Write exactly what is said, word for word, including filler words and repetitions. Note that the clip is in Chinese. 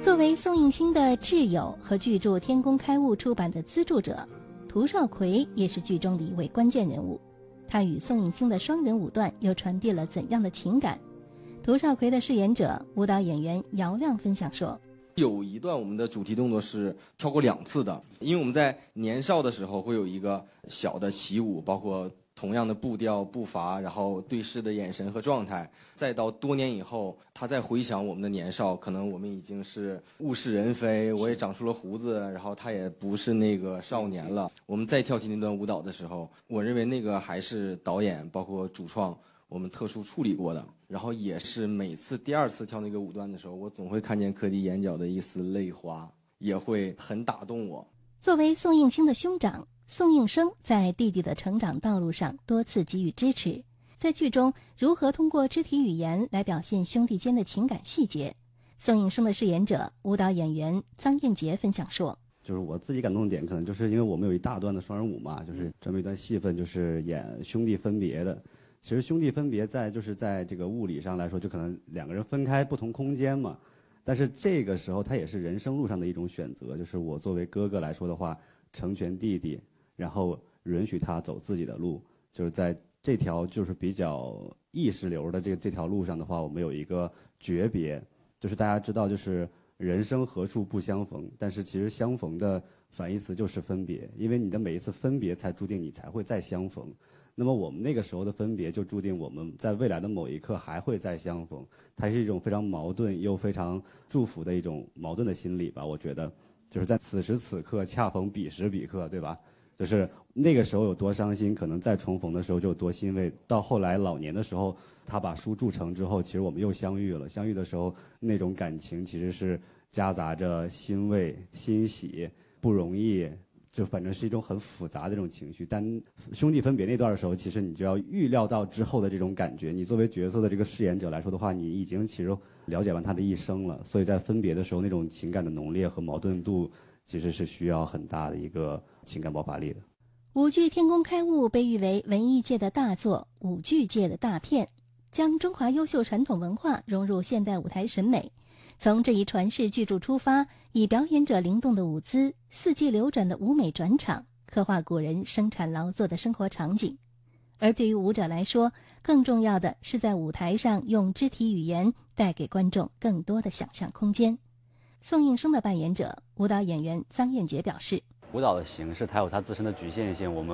作为宋应星的挚友和剧著《天工开物》出版的资助者，涂少奎也是剧中的一位关键人物。他与宋应星的双人舞段又传递了怎样的情感？涂少奎的饰演者舞蹈演员姚亮分享说， 有一段我们的主题动作是跳过两次的，因为我们在年少的时候会有一个小的起舞，包括同样的步调步伐，然后对视的眼神和状态，再到多年以后他再回想我们的年少，可能我们已经是物是人非，我也长出了胡子，然后他也不是那个少年了。我们再跳起那段舞蹈的时候，我认为那个还是导演包括主创我们特殊处理过的，然后也是每次第二次跳那个舞段的时候，我总会看见柯迪眼角的一丝泪花，也会很打动我。 作为宋应星的兄长，宋应生在弟弟的成长道路上多次给予支持。在剧中如何通过肢体语言来表现兄弟间的情感细节，宋应生的饰演者舞蹈演员臧彦杰分享说， 就是我自己感动的点可能就是因为我们有一大段的双人舞嘛，就是专门一段戏份就是演兄弟分别的。其实兄弟分别在就是在这个物理上来说，就可能两个人分开不同空间嘛。但是这个时候，它也是人生路上的一种选择。就是我作为哥哥来说的话，成全弟弟，然后允许他走自己的路。就是在这条就是比较意识流的这个这条路上的话，我们有一个诀别，就是大家知道，就是人生何处不相逢。但是其实相逢的反义词就是分别，因为你的每一次分别，才注定你才会再相逢。那么我们那个时候的分别，就注定我们在未来的某一刻还会再相逢。它是一种非常矛盾又非常祝福的一种矛盾的心理吧，我觉得。就是在此时此刻恰逢彼时彼刻，对吧？就是那个时候有多伤心，可能再重逢的时候就有多欣慰。到后来老年的时候，他把书铸成之后，其实我们又相遇了。相遇的时候，那种感情其实是夹杂着欣慰、欣喜、不容易，就反正是一种很复杂的这种情绪。但兄弟分别那段的时候，其实你就要预料到之后的这种感觉。你作为角色的这个饰演者来说的话，你已经其实了解完他的一生了，所以在分别的时候，那种情感的浓烈和矛盾度，其实是需要很大的一个情感爆发力的。 舞剧《天工开物》被誉为文艺界的大作，舞剧界的大片，将中华优秀传统文化融入现代舞台审美。从这一传世巨著出发，以表演者灵动的舞姿、四季流转的舞美转场，刻画古人生产劳作的生活场景。而对于舞者来说，更重要的是在舞台上用肢体语言带给观众更多的想象空间。宋应生的扮演者舞蹈演员臧彦杰表示， 舞蹈的形式它有它自身的局限性，我们